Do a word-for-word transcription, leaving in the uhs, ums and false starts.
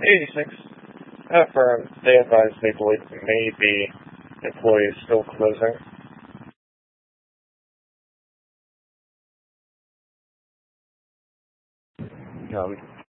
eighty-six. That firm, they advise they believe may be employees still closing. Copy.